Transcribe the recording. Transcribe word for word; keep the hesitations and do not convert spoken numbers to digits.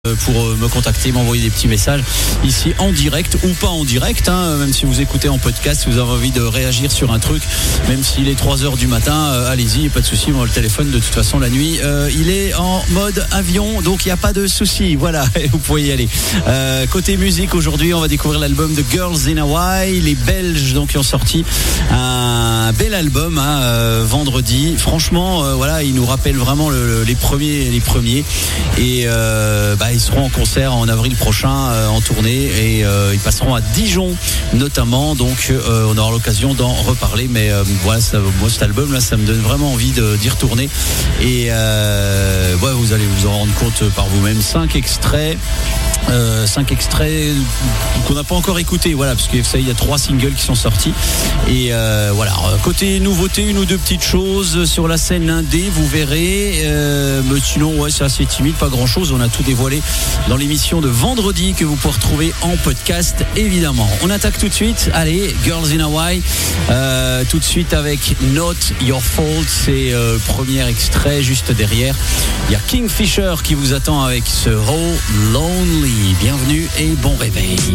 pour me contacter, m'envoyer des petits messages ici en direct ou pas en direct, hein, même si vous écoutez en podcast, si vous avez envie de réagir sur un truc, même s'il est trois heures du matin, euh, allez-y, pas de souci. Moi, le téléphone, de toute façon, la nuit, euh, il est en mode avion, donc il n'y a pas de souci. Voilà, vous pouvez y aller. Euh, côté musique, aujourd'hui, on va découvrir l'album de Girls in Hawaii, les Belges, donc qui ont sorti un bel album hein, euh, vendredi. Franchement, euh, voilà, il nous rappelle vraiment le, le, les premiers, les premiers, et euh, bah, ils seront en concert en avril prochain euh, en tournée et euh, ils passeront à Dijon notamment, donc euh, on aura l'occasion d'en reparler, mais euh, voilà, ça, moi cet album là ça me donne vraiment envie de, d'y retourner et euh, ouais, vous allez vous en rendre compte par vous-même. Cinq extraits Euh, cinq extraits qu'on n'a pas encore écoutés, voilà, parce que ça, il y a trois singles qui sont sortis et euh, voilà. Côté nouveauté, une ou deux petites choses sur la scène indé, vous verrez, euh, mais sinon ouais, c'est assez timide, pas grand chose. On a tout dévoilé dans l'émission de vendredi que vous pouvez retrouver en podcast évidemment. On attaque tout de suite, allez, Girls in Hawaii, euh, tout de suite avec Not Your Fault, c'est euh, le premier extrait. Juste derrière il y a Kingfisher qui vous attend avec ce Oh Lonely. Bienvenue et bon réveil.